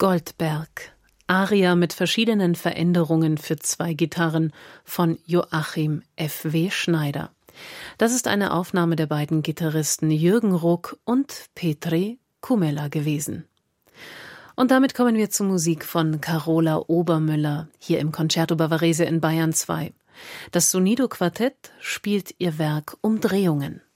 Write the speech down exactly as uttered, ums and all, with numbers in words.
Goldberg, Aria mit verschiedenen Veränderungen für zwei Gitarren von Joachim F W Schneider. Das ist eine Aufnahme der beiden Gitarristen Jürgen Ruck und Petri Kumela gewesen. Und damit kommen wir zur Musik von Carola Obermüller, hier im Concerto Bavarese in Bayern zwei. Das Sonido Quartett spielt ihr Werk Umdrehungen.